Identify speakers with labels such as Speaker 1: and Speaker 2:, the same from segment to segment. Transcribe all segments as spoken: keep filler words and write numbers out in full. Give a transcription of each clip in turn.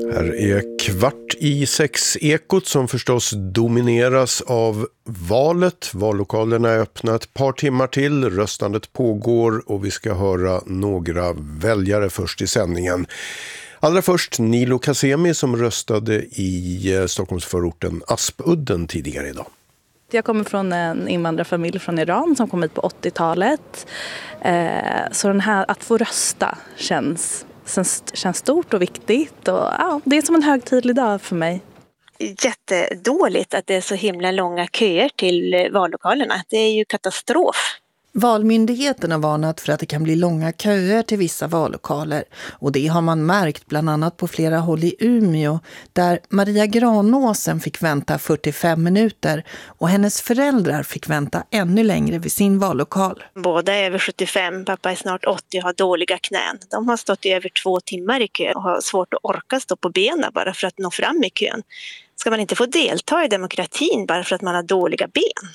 Speaker 1: Här är kvart i sex ekot som förstås domineras av valet. Vallokalerna är öppna ett par timmar till, röstandet pågår och vi ska höra några väljare först i sändningen. Allra först Nilo Kazemi som röstade i Stockholmsförorten Aspudden tidigare idag.
Speaker 2: Jag kommer från en invandrarfamilj från Iran som kom hit på åttiotalet. Så den här, att få rösta känns, känns stort och viktigt. Och, ja, det är som en högtidlig dag för mig.
Speaker 3: Jättedåligt att det är så himla långa köer till vallokalerna. Det är ju katastrof.
Speaker 4: Valmyndigheten har varnat för att det kan bli långa köer till vissa vallokaler och det har man märkt bland annat på flera håll i Umeå där Maria Granåsen fick vänta fyrtiofem minuter och hennes föräldrar fick vänta ännu längre vid sin vallokal.
Speaker 3: Båda är över sjuttiofem, pappa är snart åttio och har dåliga knän. De har stått i över två timmar i kö och har svårt att orka stå på benen bara för att nå fram i kön. Ska man inte få delta i demokratin bara för att man har dåliga ben?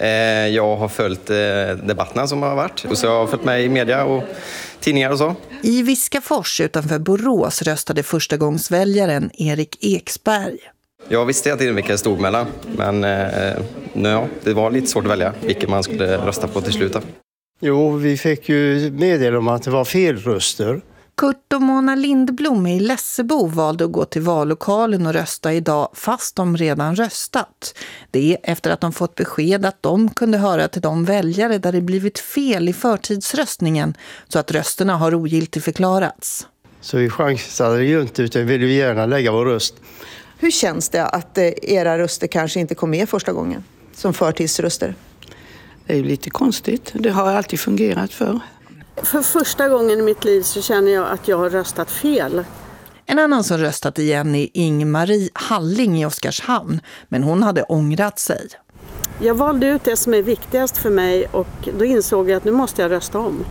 Speaker 5: Jag har följt debatterna som har varit och så jag har följt med i media och tidningar och så.
Speaker 4: I Viskafors utanför Borås röstade förstagångsväljaren Erik Eksberg.
Speaker 5: Jag visste att det vilka jag stod mellan, men ja, det var lite svårt att välja vilken man skulle rösta på till slut.
Speaker 6: Jo, vi fick ju meddela om att det var felröster.
Speaker 4: Kurt och Mona Lindblom i Lessebo valde att gå till vallokalen och rösta idag fast de redan röstat. Det är efter att de fått besked att de kunde höra till de väljare där det blivit fel i förtidsröstningen så att rösterna har ogiltigt förklarats.
Speaker 6: Så vi chansade ju inte utan ville vi gärna lägga vår röst.
Speaker 7: Hur känns det att era röster kanske inte kom med första gången som förtidsröster?
Speaker 8: Det är ju lite konstigt. Det har alltid fungerat för.
Speaker 9: För första gången i mitt liv så känner jag att jag har röstat fel.
Speaker 4: En annan som röstat igen är Ingmarie Halling i Oskarshamn, men hon hade ångrat sig.
Speaker 9: Jag valde ut det som är viktigast för mig och då insåg jag att nu måste jag rösta om.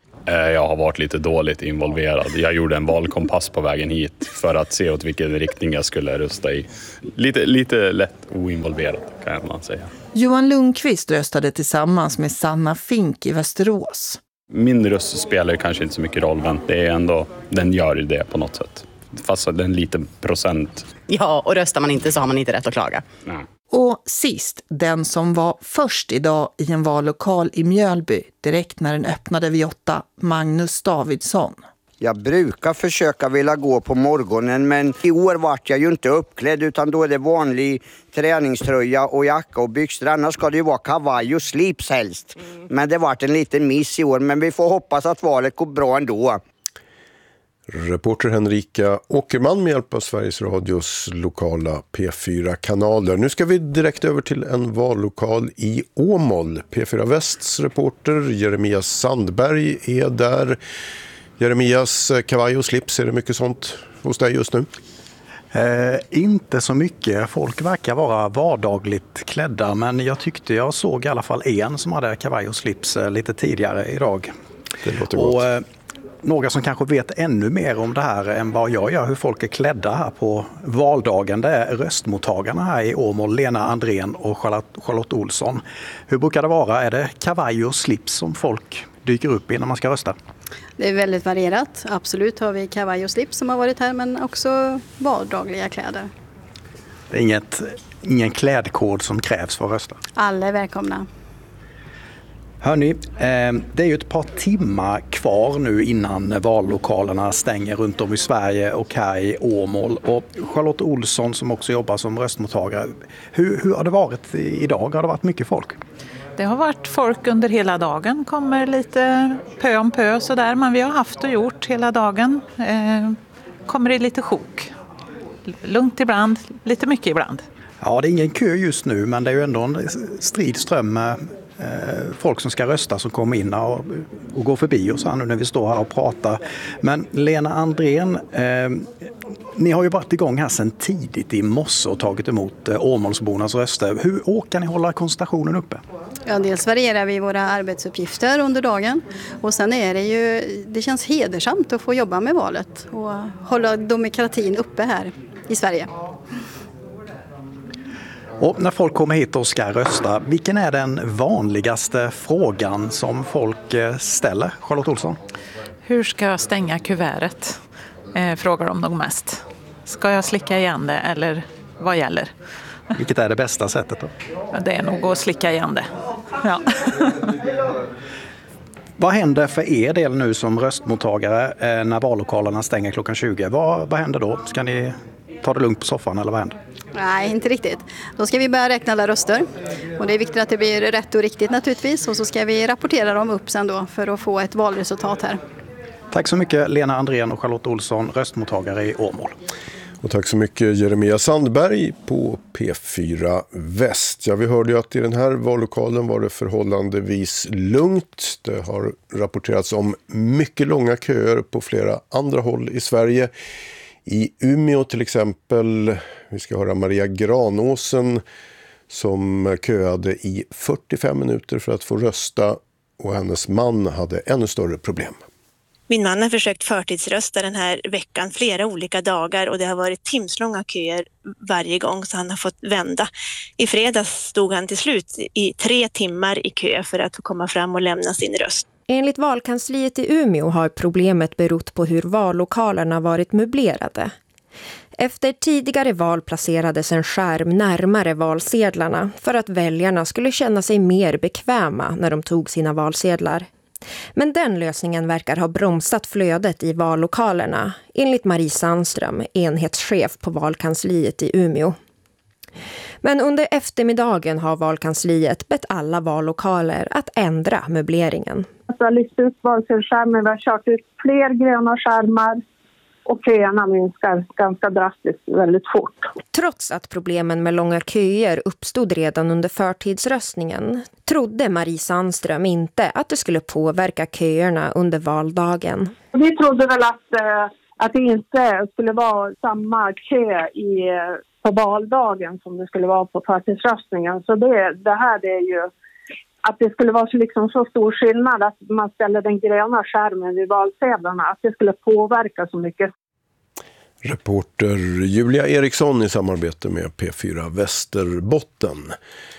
Speaker 10: Jag har varit lite dåligt involverad. Jag gjorde en valkompass på vägen hit för att se åt vilken riktning jag skulle rösta i. Lite, lite lätt oinvolverad kan man säga.
Speaker 4: Johan Lundqvist röstade tillsammans med Sanna Fink i Västerås.
Speaker 10: Min röst spelar kanske inte så mycket roll, men det är ändå, den gör det på något sätt. Fast det är en liten procent.
Speaker 11: Ja, och röstar man inte så har man inte rätt att klaga.
Speaker 10: Nej.
Speaker 4: Och sist, den som var först idag i en vallokal i Mjölby, direkt när den öppnade vid åtta, Magnus Davidsson.
Speaker 12: Jag brukar försöka vilja gå på morgonen, men i år vart jag ju inte uppklädd utan då är det vanlig träningströja och jacka och byxor. Annars ska det ju vara kavaj och slips helst. Mm. Men det vart en liten miss i år, men vi får hoppas att valet går bra ändå.
Speaker 1: Reporter Henrika Åkerman med hjälp av Sveriges Radios lokala P fyra-kanaler. Nu ska vi direkt över till en vallokal i Åmål. P fyra Västs reporter Jeremias Sandberg är där. Jeremias, kavaj och slips, är det mycket sånt hos dig just nu?
Speaker 13: Eh, inte så mycket. Folk verkar vara vardagligt klädda, men jag tyckte jag såg i alla fall en som hade kavaj och slips eh, lite tidigare idag.
Speaker 1: Det låter
Speaker 13: och,
Speaker 1: gott.
Speaker 13: Eh, några som kanske vet ännu mer om det här än vad jag gör, hur folk är klädda här på valdagen, det är röstmottagarna här i Åmål, Lena Andrén och Charlotte, Charlotte Olsson. Hur brukar det vara? Är det kavaj och slips som folk dyker upp innan man ska rösta?
Speaker 14: Det är väldigt varierat. Absolut har vi kavaj och slips som har varit här, men också vardagliga kläder.
Speaker 13: Det är inget, ingen klädkod som krävs för att rösta.
Speaker 14: Alla är välkomna.
Speaker 13: Hörrni, eh, det är ju ett par timmar kvar nu innan vallokalerna stänger runt om i Sverige och här i Åmål. Och Charlotte Olsson som också jobbar som röstmottagare, hur, hur har det varit idag? Har det varit mycket folk?
Speaker 15: Det har varit folk under hela dagen, kommer lite pö om pö sådär, men vi har haft och gjort hela dagen. Eh, kommer det lite sjok. Lugnt ibland, lite mycket ibland.
Speaker 13: Ja, det är ingen kö just nu, men det är ju ändå en strid ström med eh, folk som ska rösta som kommer in och, och går förbi oss här nu när vi står här och pratar. Men Lena Andrén, eh, ni har ju varit igång här sedan tidigt i morse och tagit emot eh, Åmålsbornas röster. Hur orkar ni hålla koncentrationen uppe?
Speaker 14: Ja, dels varierar vi våra arbetsuppgifter under dagen och sen är det ju, det känns hedersamt att få jobba med valet och hålla demokratin uppe här i Sverige.
Speaker 13: Och när folk kommer hit och ska rösta, vilken är den vanligaste frågan som folk ställer, Charlotte Olsson?
Speaker 15: Hur ska jag stänga kuvertet? Eh, frågar de nog mest. Ska jag slicka igen det eller vad gäller?
Speaker 13: Vilket är det bästa sättet då?
Speaker 15: Ja, det är nog att slicka igen det. Ja.
Speaker 13: Vad händer för er del nu som röstmottagare när vallokalerna stänger klockan tjugo? Vad, vad händer då? Ska ni ta det lugnt på soffan eller vad händer?
Speaker 14: Nej, inte riktigt. Då ska vi börja räkna alla röster. Och det är viktigt att det blir rätt och riktigt naturligtvis. Och så ska vi rapportera dem upp sen då för att få ett valresultat här.
Speaker 13: Tack så mycket Lena Andrén och Charlotte Olsson, röstmottagare i Åmål.
Speaker 1: Och tack så mycket Jeremia Sandberg på P fyra Väst. Ja, vi hörde ju att i den här vallokalen var det förhållandevis lugnt. Det har rapporterats om mycket långa köer på flera andra håll i Sverige. I Umeå till exempel, vi ska höra Maria Granåsen som köade i fyrtiofem minuter för att få rösta och hennes man hade ännu större problem.
Speaker 3: Min man har försökt förtidsrösta den här veckan flera olika dagar och det har varit timslånga köer varje gång så han har fått vända. I fredags stod han till slut i tre timmar i kö för att få komma fram och lämna sin röst.
Speaker 16: Enligt valkansliet i Umeå har problemet berott på hur vallokalerna varit möblerade. Efter tidigare val placerades en skärm närmare valsedlarna för att väljarna skulle känna sig mer bekväma när de tog sina valsedlar. Men den lösningen verkar ha bromsat flödet i vallokalerna, enligt Marie Sandström, enhetschef på valkansliet i Umeå. Men under eftermiddagen har valkansliet bett alla vallokaler att ändra möbleringen.
Speaker 9: Vi har lyft ut valsedelsskärmen, vi har kört ut fler gröna skärmar och köerna minskar ganska drastiskt väldigt fort.
Speaker 16: Trots att problemen med långa köer uppstod redan under förtidsröstningen trodde Marie Sandström inte att det skulle påverka köerna under valdagen.
Speaker 9: Vi trodde väl att, att det inte skulle vara samma kö i, på valdagen som det skulle vara på förtidsröstningen. Så det, det här det är ju att det skulle vara så, liksom så stor skillnad att man ställer den gröna skärmen vid valsedlarna, att det skulle påverka så mycket.
Speaker 1: Reporter Julia Eriksson i samarbete med P fyra Västerbotten.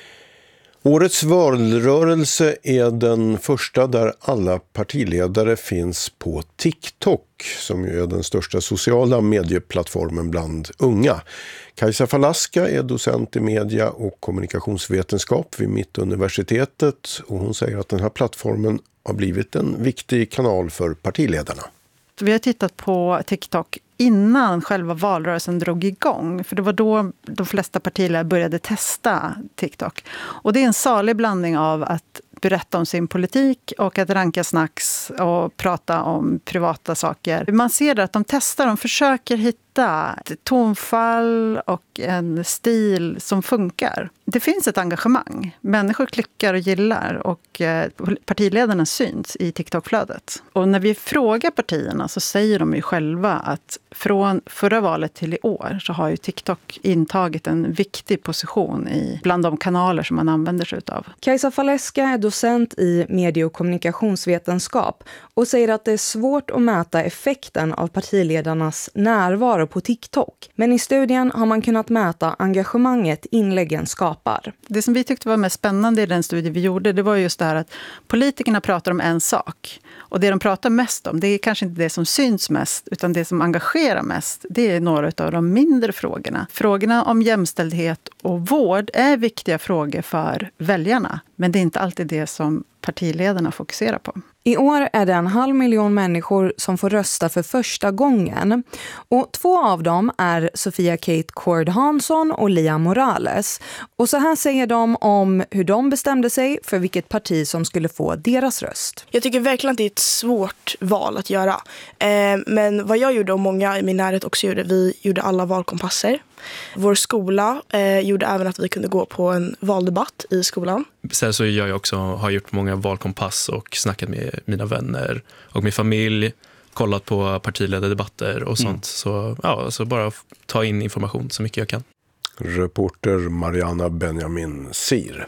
Speaker 1: Årets valrörelse är den första där alla partiledare finns på TikTok, som ju är den största sociala medieplattformen bland unga. Kajsa Falaska är docent i media- och kommunikationsvetenskap vid Mittuniversitetet och hon säger att den här plattformen har blivit en viktig kanal för partiledarna.
Speaker 17: Vi har tittat på TikTok innan själva valrörelsen drog igång. För det var då de flesta partiledare började testa TikTok. Och det är en salig blandning av att berätta om sin politik och att ranka snacks och prata om privata saker. Man ser att de testar, de försöker hitta ett tonfall och en stil som funkar. Det finns ett engagemang. Människor klickar och gillar och partiledarna syns i TikTok-flödet. Och när vi frågar partierna så säger de ju själva att från förra valet till i år så har ju TikTok intagit en viktig position i bland de kanaler som man använder sig utav.
Speaker 18: Kajsa Falaska är docent i medie- och kommunikationsvetenskap och säger att det är svårt att mäta effekten av partiledarnas närvaro på TikTok. Men i studien har man kunnat mäta engagemanget inläggen skapar.
Speaker 17: Det som vi tyckte var mest spännande i den studie vi gjorde, det var just det här att politikerna pratar om en sak. Och det de pratar mest om, det är kanske inte det som syns mest, utan det som engagerar mest, det är några av de mindre frågorna. Frågorna om jämställdhet och vård är viktiga frågor för väljarna, men det är inte alltid det som partiledarna fokuserar på.
Speaker 18: I år är det en halv miljon människor som får rösta för första gången. Och två av dem är Sofia Kate Cord Hansson och Lia Morales. Och så här säger de om hur de bestämde sig för vilket parti som skulle få deras röst.
Speaker 19: Jag tycker verkligen att det är ett svårt val att göra. Eh, men vad jag gjorde och många i min närhet också gjorde, vi gjorde alla valkompasser. Vår skola eh, gjorde även att vi kunde gå på en valdebatt i skolan.
Speaker 20: Sen så jag också har gjort många valkompass och snackat med mina vänner och min familj, kollat på partiledardebatter och sånt. Mm. Så, ja, så bara ta in information så mycket jag kan.
Speaker 1: Reporter Mariana Benjamin Sir.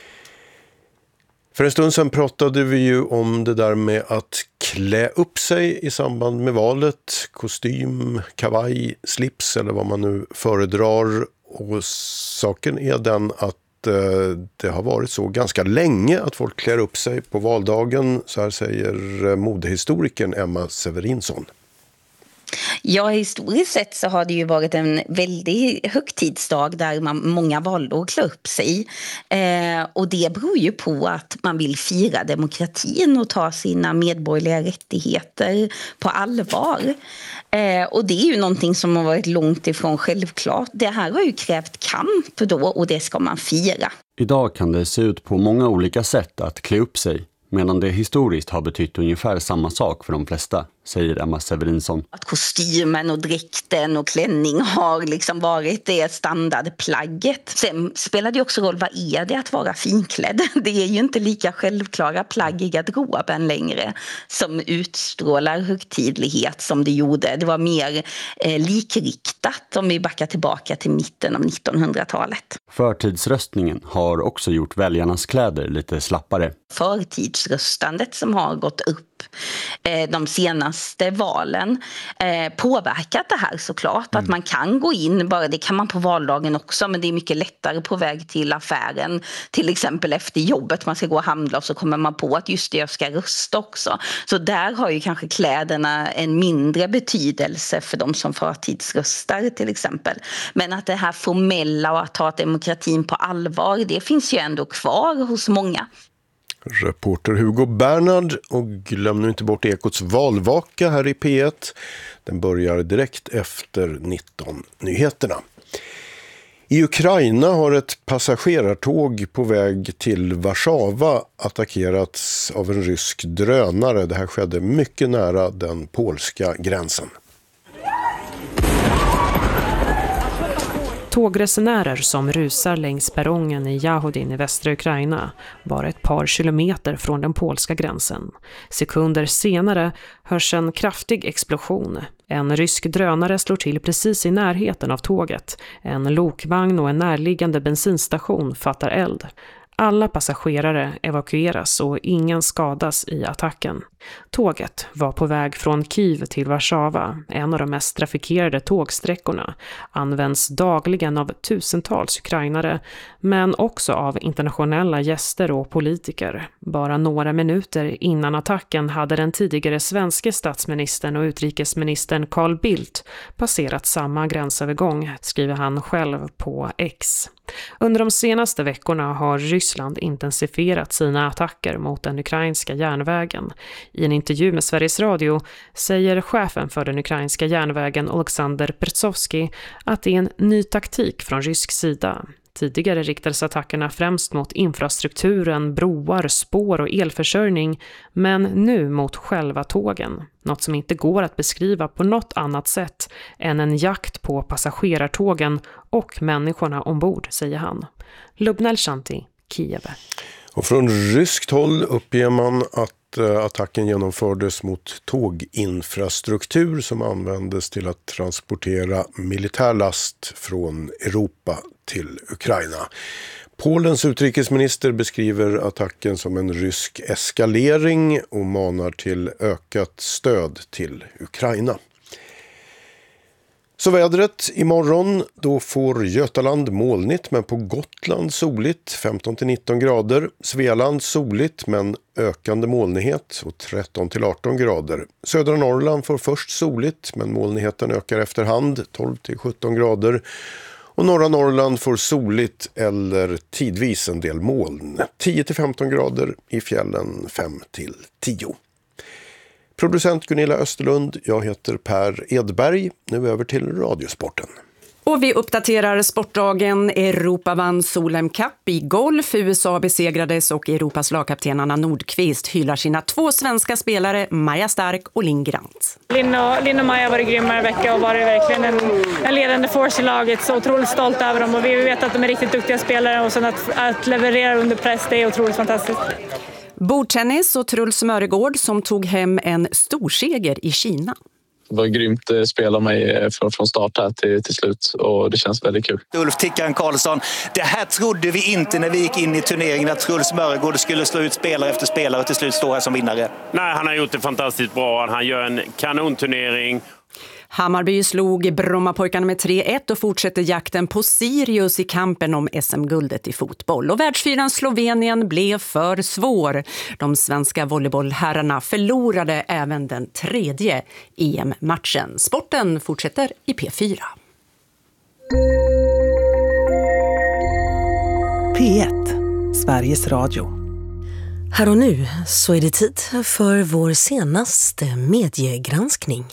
Speaker 1: För en stund sedan pratade vi ju om det där med att klä upp sig i samband med valet. Kostym, kavaj, slips eller vad man nu föredrar. Och saken är den att eh, det har varit så ganska länge att folk klär upp sig på valdagen. Så här säger modehistorikern Emma Severinsson.
Speaker 21: Ja, historiskt sett så har det ju varit en väldigt högtidsdag där man, många valår klär upp sig. Eh, och det beror ju på att man vill fira demokratin och ta sina medborgerliga rättigheter på allvar. Eh, och det är ju någonting som har varit långt ifrån självklart. Det här har ju krävt kamp då och det ska man fira.
Speaker 22: Idag kan det se ut på många olika sätt att klä upp sig, medan det historiskt har betytt ungefär samma sak för de flesta, säger Emma Severinsson.
Speaker 21: Att kostymen och dräkten och klänning har liksom varit det standardplagget. Sen spelar det också roll, vad är det att vara finklädd? Det är ju inte lika självklara plagg i garderoben längre som utstrålar högtidlighet som det gjorde. Det var mer eh, likriktat om vi backar tillbaka till mitten av nittonhundratalet.
Speaker 22: Förtidsröstningen har också gjort väljarnas kläder lite slappare.
Speaker 21: Förtidsröstandet som har gått upp eh, de senaste valen eh, påverkat det här såklart. Mm. Att man kan gå in, bara det kan man på valdagen också, men det är mycket lättare på väg till affären, till exempel efter jobbet, man ska gå och handla och så kommer man på att just det, jag ska rösta också. Så där har ju kanske kläderna en mindre betydelse för de som förtidsröstar till exempel. Men att det här formella och att ta demokratin på allvar, det finns ju ändå kvar hos många.
Speaker 1: Reporter Hugo Bernhard, och glöm nu inte bort Ekots valvaka här i P ett. Den börjar direkt efter nitton-nyheterna. I Ukraina har ett passagerartåg på väg till Warszawa attackerats av en rysk drönare. Det här skedde mycket nära den polska gränsen.
Speaker 23: Tågresenärer som rusar längs perrongen i Jahodin i västra Ukraina, bara ett par kilometer från den polska gränsen. Sekunder senare hörs en kraftig explosion. En rysk drönare slår till precis i närheten av tåget. En lokvagn och en närliggande bensinstation fattar eld. Alla passagerare evakueras och ingen skadas i attacken. Tåget var på väg från Kiev till Warszawa, en av de mest trafikerade tågsträckorna. Används dagligen av tusentals ukrainare, men också av internationella gäster och politiker. Bara några minuter innan attacken hade den tidigare svenska statsministern och utrikesministern Carl Bildt passerat samma gränsövergång, skriver han själv på X. Under de senaste veckorna har Ryssland intensifierat sina attacker mot den ukrainska järnvägen. I en intervju med Sveriges Radio säger chefen för den ukrainska järnvägen Alexander Pertsovsky att det är en ny taktik från rysk sida. Tidigare riktades attackerna främst mot infrastrukturen, broar, spår och elförsörjning, men nu mot själva tågen. Något som inte går att beskriva på något annat sätt än en jakt på passagerartågen och människorna ombord, säger han. Lubnel Shanti, Kiev.
Speaker 1: Och från ryskt håll uppger man att attacken genomfördes mot tåginfrastruktur som användes till att transportera militärlast från Europa till Ukraina. Polens utrikesminister beskriver attacken som en rysk eskalering och manar till ökat stöd till Ukraina. Så vädret imorgon, då får Götaland molnigt men på Gotland soligt, femton till nitton grader. Svealand soligt men ökande molnighet och tretton till arton grader. Södra Norrland får först soligt men molnigheten ökar efterhand, tolv till sjutton grader. Och norra Norrland får soligt eller tidvis en del moln, tio till femton grader, i fjällen fem till tio. Producent Gunilla Österlund, jag heter Per Edberg. Nu över till Radiosporten.
Speaker 24: Och vi uppdaterar sportdagen. Europa vann Solheim Cup i golf. U S A besegrades och Europas lagkapten Anna Nordqvist hyllar sina två svenska spelare Maja Stark och Linn Grant.
Speaker 25: Linn och, Linn och Maja var det grymma vecka och var det verkligen en, en ledande force i laget. Så otroligt stolt över dem och vi vet att de är riktigt duktiga spelare och sen att, att leverera under press, det är otroligt fantastiskt.
Speaker 24: Bordtennis och Truls Mörgård som tog hem en stor seger i Kina.
Speaker 26: Det var grymt att spela mig från, från start här till, till slut och det känns väldigt kul.
Speaker 27: Ulf Tickan Karlsson, det här trodde vi inte när vi gick in i turneringen, att Truls Mörgård skulle slå ut spelare efter spelare och till slut stå här som vinnare.
Speaker 28: Nej, han har gjort det fantastiskt bra. Han gör en kanonturnering.
Speaker 24: Hammarby slog Brommapojkarna med tre ett och fortsätter jakten på Sirius i kampen om S M-guldet i fotboll. Och världsfyran Slovenien blev för svår. De svenska volleybollherrarna förlorade även den tredje E M-matchen. Sporten fortsätter i P fyra.
Speaker 2: P ett, Sveriges Radio.
Speaker 5: Här och nu så är det tid för vår senaste mediegranskning.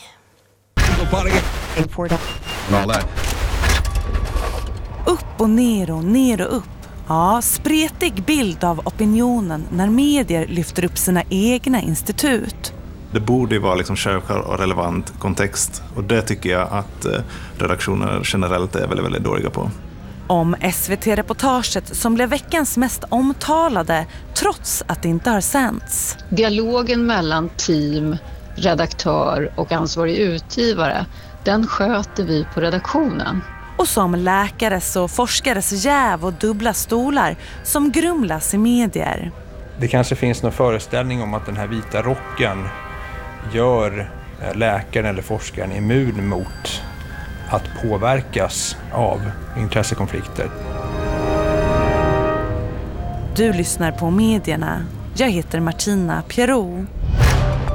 Speaker 2: Upp och ner och ner och upp. Ja, spretig bild av opinionen när medier lyfter upp sina egna institut.
Speaker 6: Det borde ju vara liksom självklar och relevant kontext. Och det tycker jag att redaktioner generellt är väldigt, väldigt dåliga på.
Speaker 2: Om S V T-reportaget som blev veckans mest omtalade trots att det inte har sänts.
Speaker 7: Dialogen mellan team, redaktör och ansvarig utgivare, den sköter vi på redaktionen.
Speaker 2: Och som läkares och forskares jäv och dubbla stolar som grumlas i medier.
Speaker 8: Det kanske finns någon föreställning om att den här vita rocken gör läkaren eller forskaren immun mot att påverkas av intressekonflikter.
Speaker 2: Du lyssnar på medierna. Jag heter Martina Pierrot.